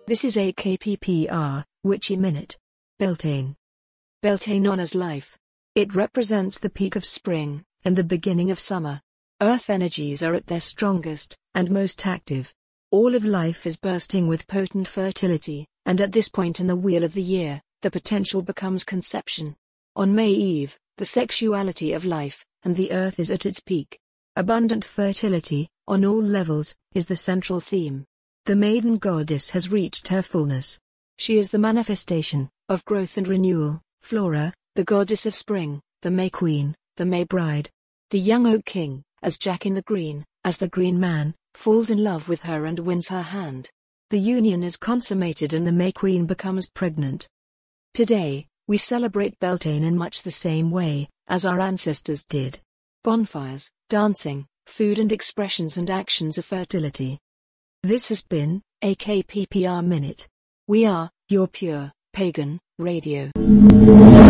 This is AKPPR, Witchy Minute. Beltane. Beltane honors life. It represents the peak of spring, and the beginning of summer. Earth energies are at their strongest, and most active. All of life is bursting with potent fertility, and at this point in the wheel of the year, the potential becomes conception. On May Eve, the sexuality of life, and the earth is at its peak. Abundant fertility, on all levels, is the central theme. The maiden goddess has reached her fullness. She is the manifestation of growth and renewal. Flora, the goddess of spring, the May Queen, the May Bride. The young Oak King, as Jack in the Green, as the Green Man, falls in love with her and wins her hand. The union is consummated and the May Queen becomes pregnant. Today, we celebrate Beltane in much the same way as our ancestors did. Bonfires, dancing, food and expressions and actions of fertility. This has been AKPPR Minute. We are your pure pagan radio.